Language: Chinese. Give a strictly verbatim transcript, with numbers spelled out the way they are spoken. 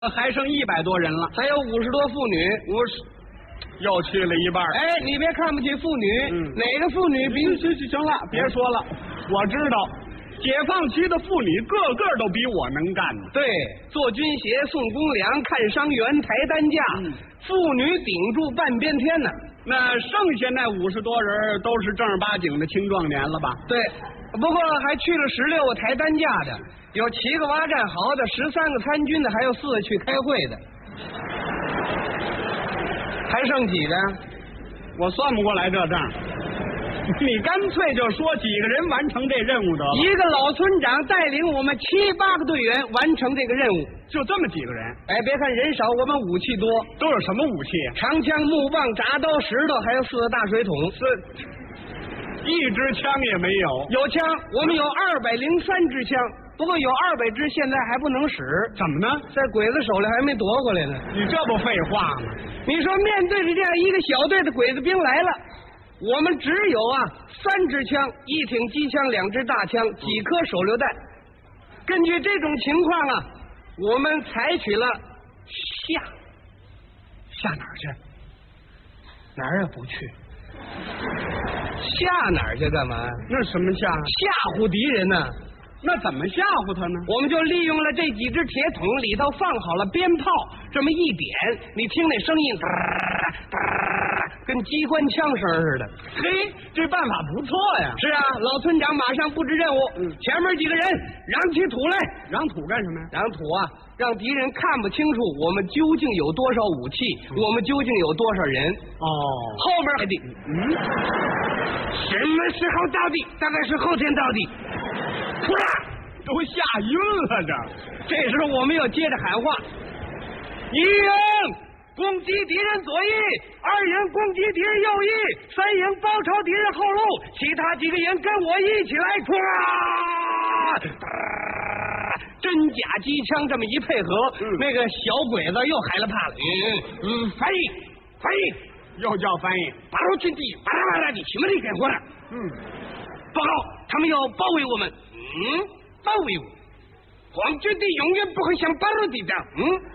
还剩一百多人了， 还有五十多妇女， 五十又去了一半。 哎，你别看不起妇女， 嗯、 哪个妇女比？ 行行行了，别说了，我知道，解放区的妇女个个都比我能干呢。 对，做军鞋、送公粮、看伤员、抬担架，嗯、妇女顶住半边天呢。 那剩下那五十多人都是正儿八经的青壮年了吧？ 对，不过还去了十六个抬担架的，有七个挖战壕的，十三个参军的，还有四个去开会的。还剩几个？ 我算不过来这账。你干脆就说几个人完成这任务得了。 一个老村长带领我们七八个队员完成这个任务， 就这么几个人。 哎，别看人少，我们武器多。 都有什么武器？ 长枪、木棒、铡刀、石头，还有四个大水桶。 是，一支枪也没有。 有枪，我们有二百零三支枪，不过有二百支现在还不能使。 怎么呢？ 在鬼子手里还没夺过来呢。 你这不废话吗？ 你说面对着这样一个小队的鬼子兵来了，我们只有啊三支枪，一挺机枪，两支大枪，几颗手榴弹。根据这种情况啊，我们采取了下下哪儿去？ 哪儿也不去。下哪儿去干嘛？ 那什么下？ 吓唬敌人呢。 那怎么吓唬他呢？ 我们就利用了这几只铁桶，里头放好了鞭炮，这么一点，你听那声音，跟机关枪声似的。 嘿，这办法不错呀。 是啊，老村长马上布置任务。嗯，前面几个人嚷起土来。 嚷土干什么呀？ 嚷土啊，让敌人看不清楚我们究竟有多少武器，嗯、我们究竟有多少人。 哦， 后边还得，嗯，什么时候到的？大概是后天到的。突然都吓晕了， 这这时候我们要接着喊话：一营攻击敌人左翼，二营攻击敌人右翼，三营包抄敌人后路，其他几个营跟我一起来冲啊！真假机枪这么一配合，嗯、那个小鬼子又害了怕了。嗯嗯，翻译翻译， 又叫翻译。 八路军地哇啦哇啦的，什么的干活了？嗯，报告，他们要包围我们。嗯，包围我，皇军队永远不会像八路的这样。嗯。